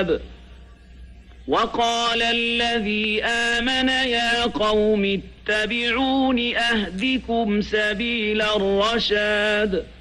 الكتاب وقال الذي آمن يا قوم اتبعون أهدكم سبيل الرشاد